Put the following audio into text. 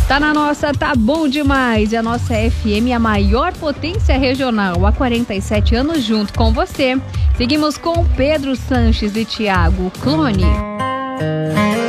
Tá na nossa, tá bom demais. E a nossa FM é a maior potência regional há 47 anos junto com você. Seguimos com Pedro Sanches e Thiago Clone.